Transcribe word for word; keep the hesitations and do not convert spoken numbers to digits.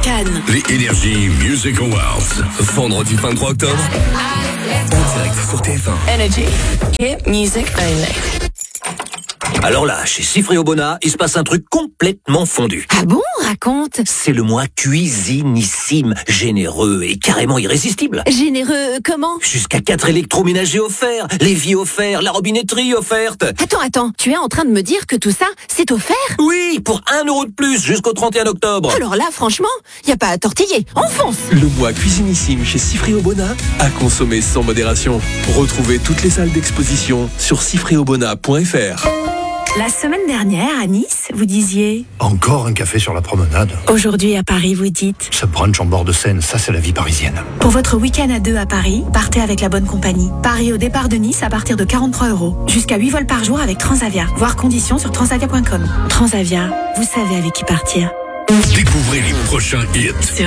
Cannes. Les Energy Music Awards. Vendredi vingt-trois octobre. En direct sur T F un. Energy. Hit music only. Alors là, chez Cifreo Bona, il se passe un truc complètement fondu. Ah bon, raconte. C'est le mois cuisinissime, généreux et carrément irrésistible. Généreux comment? Jusqu'à quatre électroménagers offerts, l'évier offert, la robinetterie offerte. Attends, attends, tu es en train de me dire que tout ça, c'est offert? Oui, pour un euro de plus jusqu'au trente et un octobre. Alors là, franchement, y a pas à tortiller, on fonce. Le mois cuisinissime chez Cifreo Bona, à consommer sans modération. Retrouvez toutes les salles d'exposition sur cifreo bona point f r. La semaine dernière, à Nice, vous disiez... Encore un café sur la promenade. Aujourd'hui, à Paris, vous dites... Ce brunch en bord de Seine, ça c'est la vie parisienne. Pour votre week-end à deux à Paris, partez avec la bonne compagnie. Paris au départ de Nice à partir de quarante-trois euros. Jusqu'à huit vols par jour avec Transavia. Voir conditions sur transavia point com. Transavia, vous savez avec qui partir. Découvrez les prochains hits.